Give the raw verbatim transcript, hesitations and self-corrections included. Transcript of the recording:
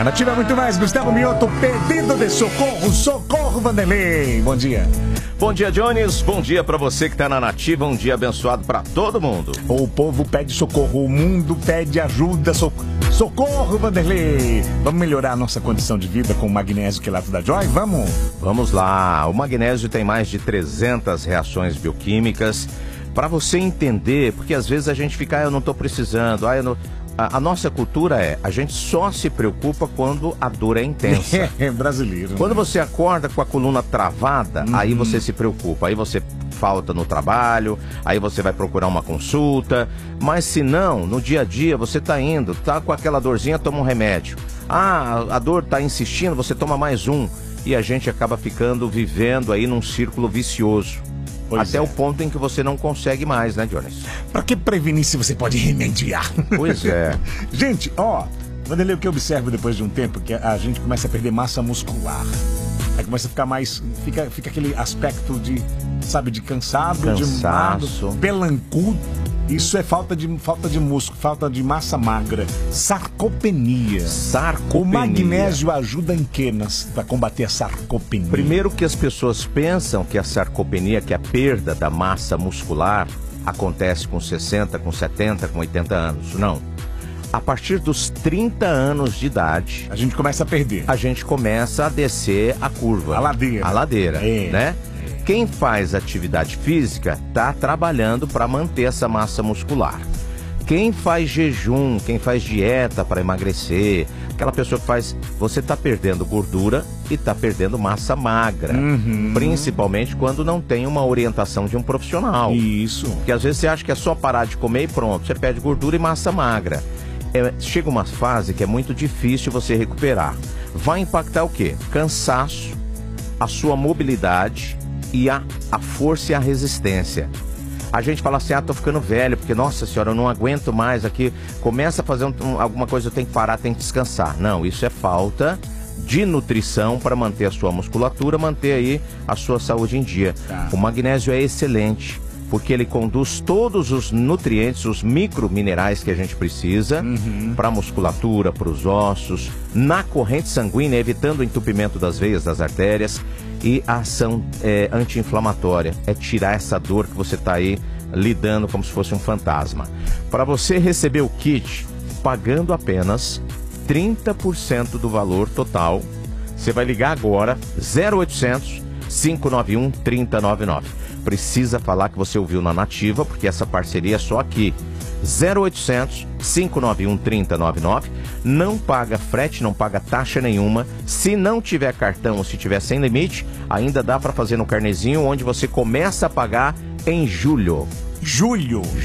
A Nativa é muito mais. Gustavo Mioto, pedido de socorro. Socorro, Vanderlei. Bom dia. Bom dia, Jones. Bom dia pra você que tá na Nativa. Um dia abençoado pra todo mundo. O povo pede socorro, o mundo pede ajuda. So... Socorro, Vanderlei. Vamos melhorar a nossa condição de vida com o magnésio quelato da Joy? Vamos? Vamos lá. O magnésio tem mais de trezentas reações bioquímicas. Pra você entender, porque às vezes a gente fica, ah, eu não tô precisando, ah, eu não... A, a nossa cultura é, a gente só se preocupa quando a dor é intensa. É brasileiro. Quando você acorda com a coluna travada, uhum. aí você se preocupa, aí você falta no trabalho, aí você vai procurar uma consulta. Mas se não, no dia a dia você tá indo, tá com aquela dorzinha, toma um remédio. Ah, a dor tá insistindo, você toma mais um. E a gente acaba ficando, vivendo aí num círculo vicioso. Pois Até é. o ponto em que você não consegue mais, né, Jones? Pra que prevenir se você pode remediar? Pois é. Gente, ó, Vanderlei, o que eu observo depois de um tempo que a gente começa a perder massa muscular. Aí começa a ficar mais... Fica, fica aquele aspecto de, sabe, de cansado, Cansaço. de pelancudo. Isso é falta de, falta de músculo, falta de massa magra. Sarcopenia. Sarcopenia. O magnésio ajuda em que para combater a sarcopenia? Primeiro que as pessoas pensam que a sarcopenia, que é a perda da massa muscular, acontece com sessenta, com setenta, com oitenta anos. Não. A partir dos trinta anos de idade... A gente começa a perder. A gente começa a descer a curva. A ladeira. A ladeira, é. né? Quem faz atividade física está trabalhando para manter essa massa muscular. Quem faz jejum, quem faz dieta para emagrecer, aquela pessoa que faz... Você está perdendo gordura e está perdendo massa magra. Uhum. Principalmente quando não tem uma orientação de um profissional. Isso. Porque às vezes você acha que é só parar de comer e pronto. Você perde gordura e massa magra. É, chega uma fase que é muito difícil você recuperar. Vai impactar o quê? Cansaço, a sua mobilidade... e a, a força e a resistência. A gente fala assim, ah, tô ficando velho, porque, nossa senhora, eu não aguento mais aqui. Começa a fazer um, um, alguma coisa, eu tenho que parar, tenho que descansar. Não, isso é falta de nutrição para manter a sua musculatura, manter aí a sua saúde em dia. Tá. O magnésio é excelente, porque ele conduz todos os nutrientes, os microminerais que a gente precisa uhum. para a musculatura, para os ossos, na corrente sanguínea, evitando o entupimento das veias, das artérias. E a ação é, anti-inflamatória, é tirar essa dor que você está aí lidando como se fosse um fantasma. Para você receber o kit, pagando apenas trinta por cento do valor total, você vai ligar agora, zero oitocentos, cinco nove um, três zero nove nove. Precisa falar que você ouviu na Nativa, porque essa parceria é só aqui. zero oitocentos, cinco nove um, três zero nove nove. Não paga frete, não paga taxa nenhuma. Se não tiver cartão ou se tiver sem limite, ainda dá para fazer no carnezinho, onde você começa a pagar em julho. Julho.